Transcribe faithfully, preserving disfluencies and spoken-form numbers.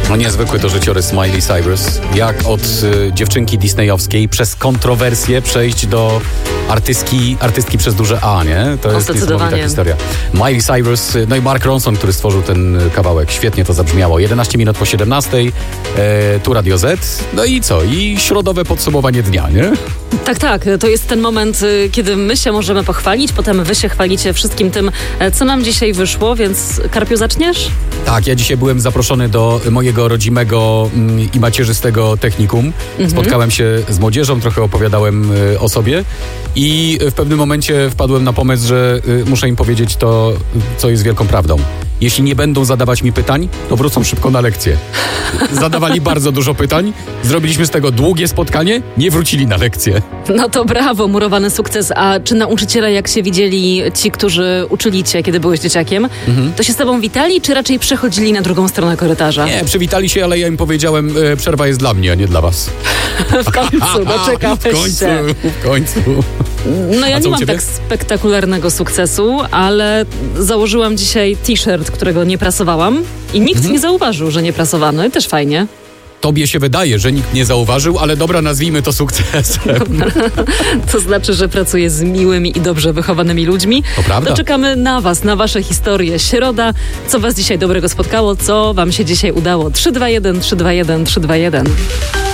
No niezwykły to życiorys Miley Cyrus. Jak od y, dziewczynki disneyowskiej przez kontrowersję przejść do artystki, artystki przez duże A, nie? To jest niesamowita historia. Miley Cyrus, no i Mark Ronson, który stworzył ten kawałek. Świetnie to zabrzmiało. jedenaście minut po siedemnastej, e, tu Radio Z. No i co? I środowe podsumowanie dnia, nie? Tak, tak. To jest ten moment, kiedy my się możemy pochwalić, potem wy się chwalicie wszystkim tym, co nam dzisiaj wyszło, więc Karpiu, zaczniesz? Tak, ja dzisiaj byłem zaproszony do mojego rodzimego mm, i macierzystego technikum. Mhm. Spotkałem się z młodzieżą, trochę opowiadałem y, o sobie i w pewnym momencie wpadłem na pomysł, że y, muszę im powiedzieć to, co jest wielką prawdą. Jeśli nie będą zadawać mi pytań, to wrócą szybko na lekcję. Zadawali bardzo dużo pytań, zrobiliśmy z tego długie spotkanie, nie wrócili na lekcję. No to brawo, murowany sukces. A czy nauczyciele, jak się widzieli ci, którzy uczyli cię, kiedy byłeś dzieciakiem, mhm. to się z tobą witali, czy raczej przechodzili na drugą stronę korytarza? Nie, przywitali się, ale ja im powiedziałem, e, przerwa jest dla mnie, a nie dla was. W końcu, doczekałeś się. W końcu, w końcu. No ja nie mam tak spektakularnego sukcesu, ale założyłam dzisiaj t-shirt, którego nie prasowałam i nikt mhm. nie zauważył, że nie prasowany. Też fajnie. Tobie się wydaje, że nikt nie zauważył, ale dobra, nazwijmy to sukcesem. To znaczy, że pracuję z miłymi i dobrze wychowanymi ludźmi. To prawda. To czekamy na was, na wasze historie. Środa, co was dzisiaj dobrego spotkało, co wam się dzisiaj udało. trzy dwa jeden, trzy dwa jeden, trzy dwa jeden.